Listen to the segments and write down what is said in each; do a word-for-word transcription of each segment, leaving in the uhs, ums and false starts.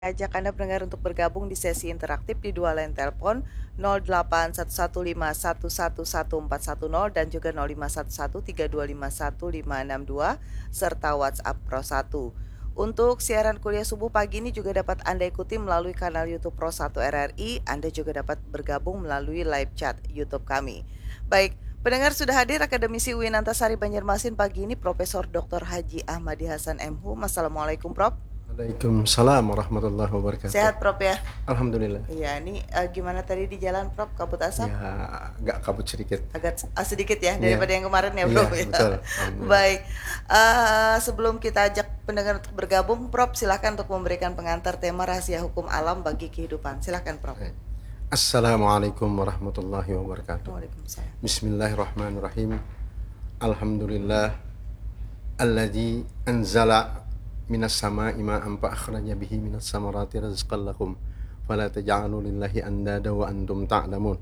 Ajak Anda pendengar untuk bergabung di sesi interaktif di dua line telepon nol delapan satu satu lima satu satu satu empat satu nol dan juga nol lima satu satu tiga dua lima satu lima enam dua serta WhatsApp Pro satu. Untuk siaran kuliah subuh pagi ini juga dapat Anda ikuti melalui kanal YouTube Pro satu R R I. Anda juga dapat bergabung melalui live chat YouTube kami. Baik, pendengar sudah hadir Akademisi U I N Antasari Banjarmasin pagi ini Profesor Doktor Haji Ahmadi Hasan M Hum. Assalamualaikum Prof. Waalaikumsalam warahmatullahi wabarakatuh. Sehat Prof ya? Alhamdulillah. Iya, ini uh, gimana tadi di jalan Prof? Kabut asap? Ya, agak kabut sedikit. Agak uh, sedikit ya Iya. daripada yang kemarin ya Iya, Prof ya. betul. Baik, uh, sebelum kita ajak pendengar untuk bergabung, Prof silakan untuk memberikan pengantar tema rahasia hukum alam bagi kehidupan. Silakan Prof. Baik. Assalamualaikum warahmatullahi wabarakatuh. Waalaikumsalam. Bismillahirrahmanirrahim. Alhamdulillah alladzi anzala minas sama'i ma'an fa akhraja bihi minas samarati rizqan lakum fala taj'alu lillahi andada wa antum ta'lamun.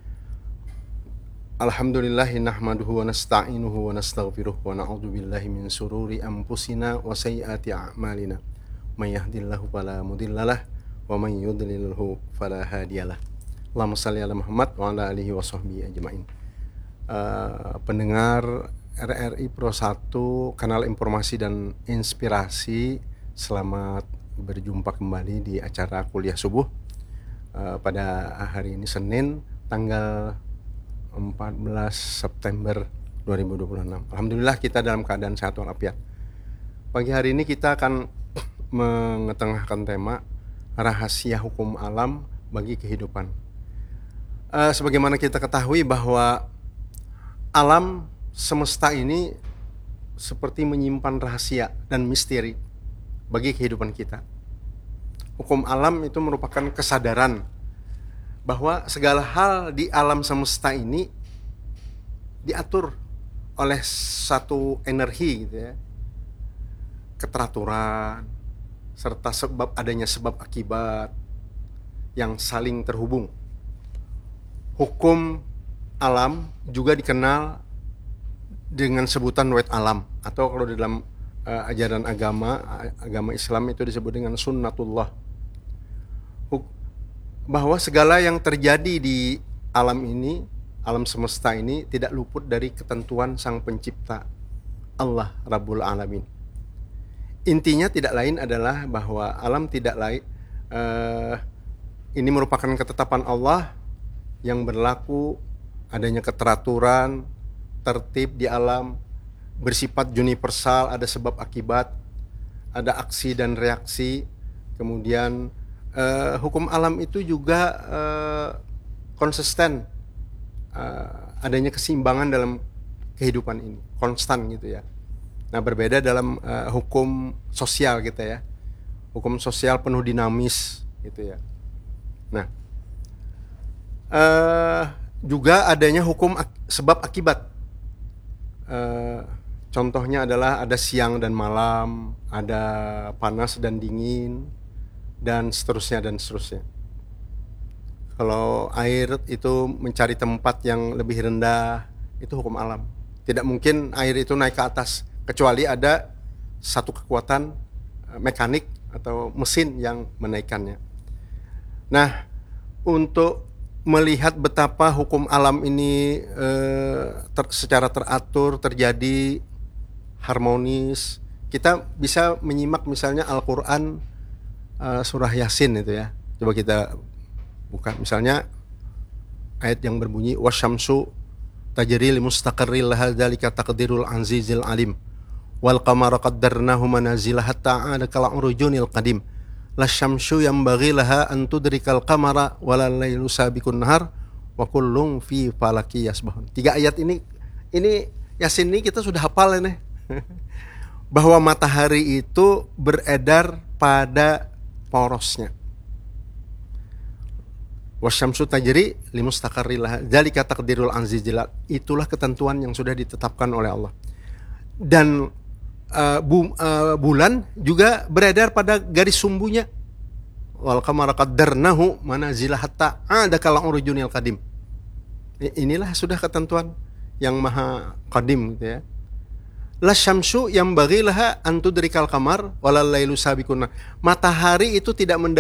Alhamdulillahi nahmaduhu wa nasta'inuhu wa nastaghfiruh wa na'udzu billahi min sururi anfusina wa sayyiati a'malina. May yahdihillahu fala mudhillalah wa may yudlilhu fala hadiyalah. Allahumma shalli ala Muhammad wa ala alihi wa sahbihi ajmain. Uh, pendengar R R I Pro satu, kanal informasi dan inspirasi, selamat berjumpa kembali di acara kuliah subuh uh, pada hari ini Senin tanggal empat belas September dua ribu dua puluh enam. Alhamdulillah kita dalam keadaan sehat walafiat. Pagi hari ini kita akan mengetengahkan tema rahasia hukum alam bagi kehidupan. Uh, sebagaimana kita ketahui bahwa alam semesta ini seperti menyimpan rahasia dan misteri bagi kehidupan kita. Hukum alam itu merupakan kesadaran bahwa segala hal di alam semesta ini diatur oleh satu energi gitu ya, keteraturan serta sebab adanya sebab akibat yang saling terhubung. Hukum alam juga dikenal dengan sebutan wet alam, atau kalau di dalam uh, ajaran agama agama Islam itu disebut dengan sunnatullah. Huk- bahwa segala yang terjadi di alam ini, alam semesta ini tidak luput dari ketentuan Sang Pencipta, Allah Rabbul Alamin. Intinya tidak lain adalah bahwa alam tidak lain uh, ini merupakan ketetapan Allah yang berlaku, adanya keteraturan, tertib di alam, bersifat universal, ada sebab akibat, ada aksi dan reaksi. Kemudian eh, hukum alam itu juga eh, konsisten, eh, adanya keseimbangan dalam kehidupan ini, konstan gitu ya. Nah, berbeda dalam eh, hukum sosial gitu ya. Hukum sosial penuh dinamis gitu ya. Nah, eh, juga adanya hukum ak- sebab akibat. Uh, contohnya adalah ada siang dan malam, ada panas dan dingin, dan seterusnya dan seterusnya. Kalau air itu mencari tempat yang lebih rendah, itu hukum alam. Tidak mungkin air itu naik ke atas, kecuali ada satu kekuatan uh, mekanik atau mesin yang menaikkannya. Nah, untuk melihat betapa hukum alam ini eh, ter, secara teratur terjadi harmonis, kita bisa menyimak misalnya Al-Quran eh, surah Yasin itu ya. Coba kita buka misalnya ayat yang berbunyi wasyamsu tajri limustaqarril laha dzalika taqdirul azizil alim wal qamara qaddarnahu manazila hatta 'ada kal urujunil qadim lasyamsu yambaghi laha an tudrikal qamara walal lailu sabiqun nahar wa kullun fi falaki yasbahun. Tiga ayat ini ini Yasin ini kita sudah hafal ini. Bahwa matahari itu beredar pada porosnya. Wasyamsu tajri limustaqarril laha dzalika taqdirul azizil. Itulah ketentuan yang sudah ditetapkan oleh Allah. Dan Uh, bu, uh, bulan juga beredar pada garis sumbunya. Wal qamara qaddarnahu manazila hatta 'ada kal urujunil qadim. Inilah sudah ketentuan yang maha qadim gitu ya. La syamsu yang bagi laha antudrikal kamar walal lailu sabiqun. Matahari itu tidak mendapatkan